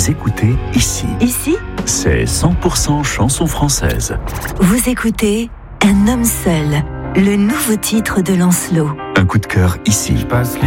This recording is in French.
Vous écoutez Ici. Ici, C'est 100% chanson française. vous écoutez Un homme seul, le nouveau titre de Lancelot. Un coup de cœur ici. Je passe les